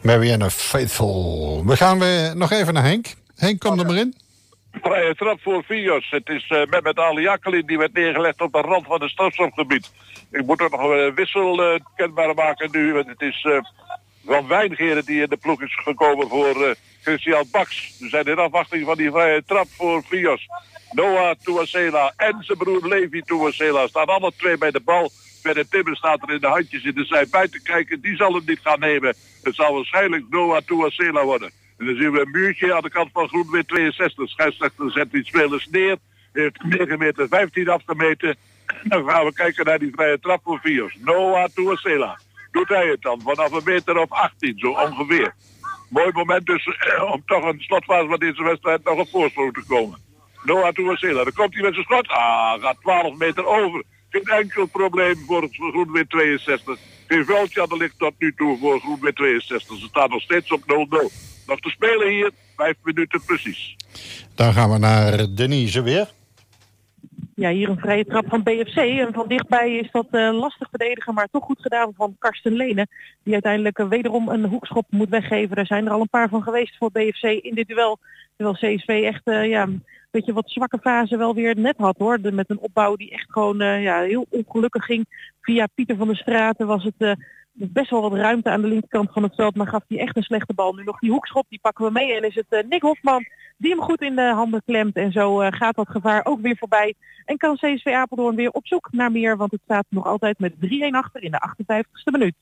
Marianne Faithful. We gaan weer nog even naar Henk. Henk, kom er maar in. Vrije trap voor Vios. Het is Mehmet Ali Yakelin die werd neergelegd op de rand van het strafschopgebied. Ik moet er nog een wissel kenbaar maken nu. Want het is Van Wijngeren die in de ploeg is gekomen voor Christian Baks. We zijn in afwachting van die vrije trap voor Vios. Noah Tuasela en zijn broer Levi Tuasela staan alle twee bij de bal. Verder Timmer staat er in de handjes in de zij bij te kijken. Die zal hem niet gaan nemen. Het zal waarschijnlijk Noah Tuasela worden. En dan zien we een muurtje aan de kant van Groenwit 62. Scheidsrechter zet die spelers neer. Heeft 9 meter 15 afgemeten. En dan gaan we kijken naar die vrije trap voor Vios. Noah Tuasela. Doet hij het dan vanaf een meter of 18, zo ongeveer. Mooi moment dus om toch een slotfase van deze wedstrijd nog op voorsprong te komen. Noah Tuasela, dan komt hij met zijn schot. Gaat 12 meter over. Geen enkel probleem voor Groenwit 62. Geen veldje aan de licht tot nu toe voor Groenwit 62. Ze staan nog steeds op 0-0. Nog te spelen hier, 5 minuten precies. Dan gaan we naar Denise weer. Ja, hier een vrije trap van BFC. En van dichtbij is dat lastig verdedigen, maar toch goed gedaan van Karsten Lene. Die uiteindelijk wederom een hoekschop moet weggeven. Er zijn er al een paar van geweest voor BFC in dit duel. Terwijl CSV echt een beetje wat zwakke fase wel weer net had hoor. Met een opbouw die echt gewoon heel ongelukkig ging. Via Pieter van der Straten was het best wel wat ruimte aan de linkerkant van het veld. Maar gaf hij echt een slechte bal. Nu nog die hoekschop, die pakken we mee. En is het Nick Hofman die hem goed in de handen klemt. En zo gaat dat gevaar ook weer voorbij. En kan CSV Apeldoorn weer op zoek naar meer. Want het staat nog altijd met 3-1 achter in de 58ste minuut.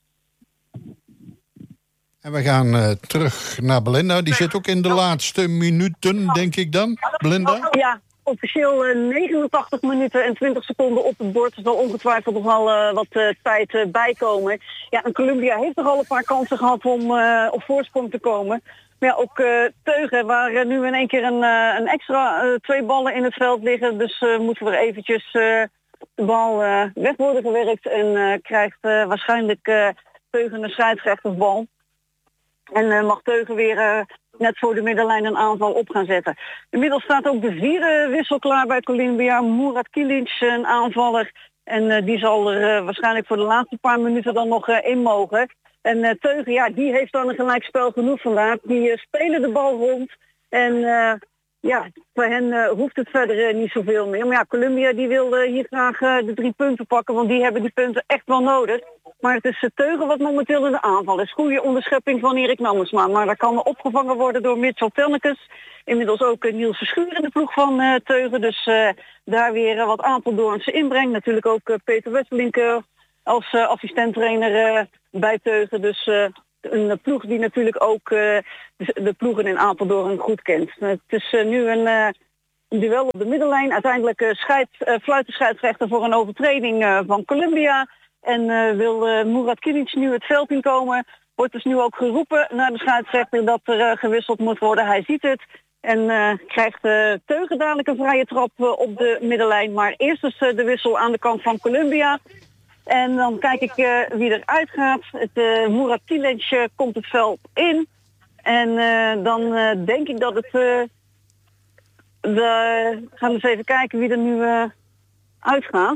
En we gaan terug naar Belinda. Die zit ook in de laatste minuten, denk ik dan. Belinda? Ja, officieel 89 minuten en 20 seconden op het bord. Er zal ongetwijfeld nog wel wat tijd bijkomen. Ja, en Columbia heeft toch al een paar kansen gehad om op voorsprong te komen. Maar ja, ook Teugen, waar nu in één keer een extra 2 ballen in het veld liggen. Dus moeten we er eventjes de bal weg worden gewerkt. En krijgt waarschijnlijk Teugen een scheidsrechtersbal. En mag Teugen weer net voor de middenlijn een aanval op gaan zetten. Inmiddels staat ook de 4e wissel klaar bij Columbia. Murat Kilic, een aanvaller. En die zal er waarschijnlijk voor de laatste paar minuten dan nog in mogen. En Teugen, ja, die heeft dan een gelijkspel genoeg vandaag. Die spelen de bal rond. En voor hen hoeft het verder niet zoveel meer. Maar ja, Columbia die wil hier graag de 3 punten pakken. Want die hebben die punten echt wel nodig. Maar het is Teugen wat momenteel in de aanval is. Goede onderschepping van Erik Nammersma. Maar dat kan opgevangen worden door Mitchell Tennekes. Inmiddels ook Niels Verschuur in de ploeg van Teugen. Dus daar weer wat Apeldoornse inbreng. Natuurlijk ook Peter Wesselink als assistenttrainer bij Teugen. Dus een ploeg die natuurlijk ook de ploegen in Apeldoorn goed kent. Het is nu een duel op de middenlijn. Uiteindelijk fluit de scheidsrechter voor een overtreding van Columbia. En wil Murat Kilic nu het veld inkomen. Wordt dus nu ook geroepen naar de scheidsrechter dat er gewisseld moet worden. Hij ziet het. En krijgt Teugen dadelijk een vrije trap op de middenlijn. Maar eerst dus de wissel aan de kant van Columbia. En dan kijk ik wie eruit gaat. Murat Kilic komt het veld in. En dan denk ik dat het... we gaan eens even kijken wie er nu uitgaat.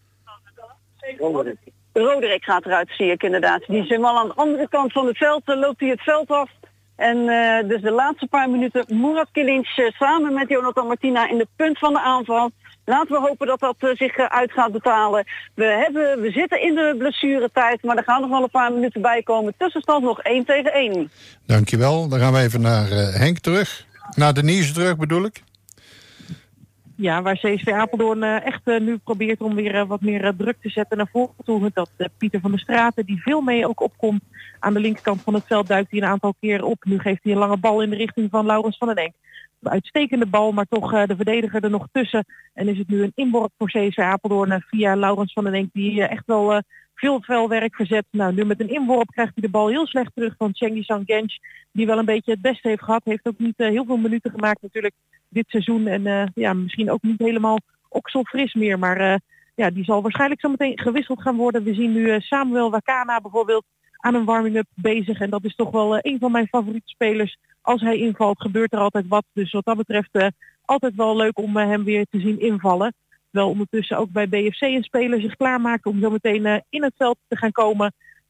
Roderick gaat eruit, zie ik inderdaad. Die is helemaal aan de andere kant van het veld. Loopt hij het veld af. En dus de laatste paar minuten Murat Kilic samen met Jonathan Martina in de punt van de aanval. Laten we hopen dat dat zich uit gaat betalen. We zitten in de blessuretijd, maar er gaan nog wel een paar minuten bij komen. Tussenstand nog 1-1. Dankjewel. Dan gaan we even naar Henk terug. Naar Denise terug bedoel ik. Ja, waar CSV Apeldoorn echt nu probeert om weer wat meer druk te zetten naar voren toe. Dat Pieter van der Straten, die veel mee ook opkomt aan de linkerkant van het veld, duikt hij een aantal keer op. Nu geeft hij een lange bal in de richting van Laurens van den Enk. Een uitstekende bal, maar toch de verdediger er nog tussen. En is het nu een inworp voor CSV Apeldoorn via Laurens van den Enk, die echt wel veel velwerk verzet. Nou, nu met een inworp krijgt hij de bal heel slecht terug van Cengiz Genç, die wel een beetje het beste heeft gehad. Heeft ook niet heel veel minuten gemaakt natuurlijk dit seizoen. En misschien ook niet helemaal okselfris meer. Maar die zal waarschijnlijk zo meteen gewisseld gaan worden. We zien nu Samuel Wakana bijvoorbeeld aan een warming-up bezig. En dat is toch wel een van mijn favoriete spelers. Als hij invalt gebeurt er altijd wat. Dus wat dat betreft altijd wel leuk om hem weer te zien invallen. Terwijl ondertussen ook bij BFC een speler zich klaarmaakt om zo meteen in het veld te gaan komen.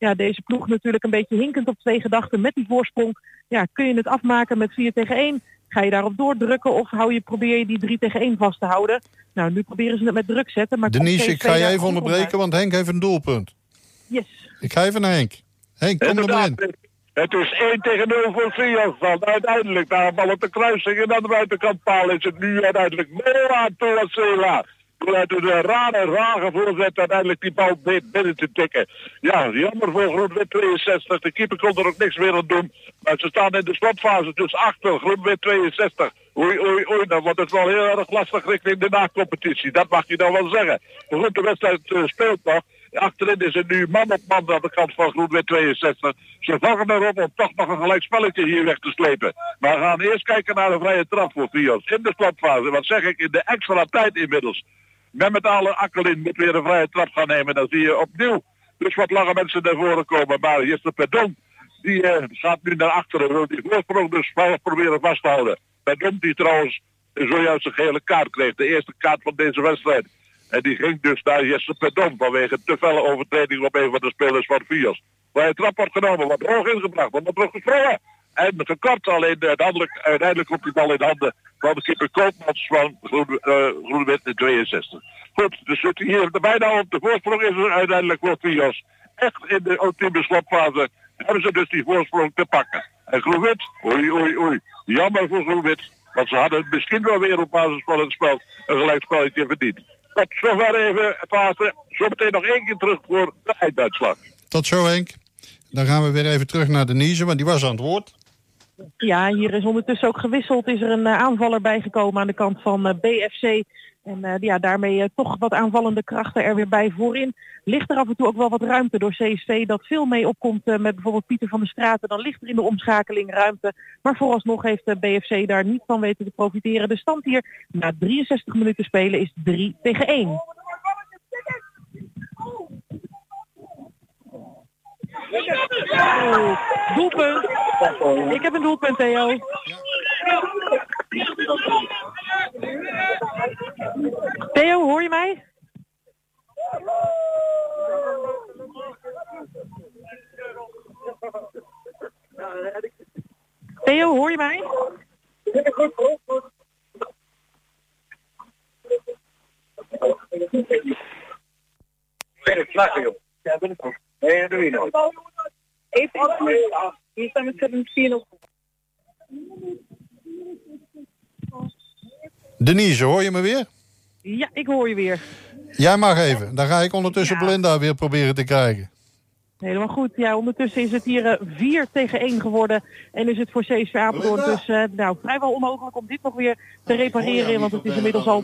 ja, deze ploeg natuurlijk een beetje hinkend op 2 gedachten met die voorsprong. Ja, kun je het afmaken met 4-1? Ga je daarop doordrukken of probeer je die 3-1 vast te houden? Nou, nu proberen ze het met druk zetten. Maar Denise, ik ga je even onderbreken, want Henk heeft een doelpunt. Yes. Ik ga even naar Henk. Henk, kom er maar in. Het is 1-0 voor Fios. Want uiteindelijk, na een bal op de kruising en aan de buitenkantpaal is het nu uiteindelijk Noah Toasela. Uit een rare voorzet uiteindelijk die bal binnen te tikken. Ja, jammer voor Groen-Wit 62. De keeper kon er ook niks meer aan doen. Maar ze staan in de slotfase dus achter Groen-Wit 62. Oei, dan wordt het wel heel erg lastig richting de na-competitie. Dat mag je dan wel zeggen. Maar goed, de wedstrijd speelt nog. Achterin is het nu man op man aan de kant van Groen-Wit 62. Ze vangen erop om toch nog een gelijk spelletje hier weg te slepen. Maar we gaan eerst kijken naar de vrije trap voor Fios. In de slotfase, wat zeg ik, in de extra tijd inmiddels. Met alle Akkelin moet weer een vrije trap gaan nemen. Dan zie je opnieuw dus wat lange mensen naar voren komen. Maar Jester Perdon, die gaat nu naar achteren. Wil die voorsprong dus proberen vast te houden. Perdon die trouwens zojuist een gele kaart kreeg. De eerste kaart van deze wedstrijd. En die ging dus naar Jester Perdon vanwege te felle overtreding op een van de spelers van Fios. Vrije trap wordt genomen, wordt hoog ingebracht, wordt nog gesprongen. En gekort, alleen uiteindelijk komt die bal in handen van de keeper Koopmans van Groen-Wit 62. Goed, dus zit hier bijna op. De voorsprong is er uiteindelijk voor Fios. Echt in de ultieme slotfase hebben ze dus die voorsprong te pakken. En Groen-Wit, oei. Jammer voor Groen-Wit. Want ze hadden misschien wel weer op basis van het spel een gelijkspelletje verdiend. Tot zover even fase. Zometeen nog 1 keer terug voor de einduitslag. Tot zo, Henk. Dan gaan we weer even terug naar Denise, want die was aan het woord. Ja, hier is ondertussen ook gewisseld. Is er een aanvaller bijgekomen aan de kant van BFC. En daarmee toch wat aanvallende krachten er weer bij voorin. Ligt er af en toe ook wel wat ruimte door CSV dat veel mee opkomt met bijvoorbeeld Pieter van der Straten. Dan ligt er in de omschakeling ruimte. Maar vooralsnog heeft de BFC daar niet van weten te profiteren. De stand hier na 63 minuten spelen is 3-1. Doelpunt. Ik heb een doelpunt, Theo. Theo, hoor je mij? Theo, hoor je mij? Ja, ben ik ook. Nee, dat doe je nooit. Hier staan we 7-4. Denise, hoor je me weer? Ja, ik hoor je weer. Jij mag even. Dan ga ik ondertussen Belinda weer proberen te krijgen. Helemaal goed. Ja, ondertussen is het hier 4-1 geworden. En is het voor CSV Apeldoorn dus vrijwel onmogelijk om dit nog weer te repareren. Want het is inmiddels al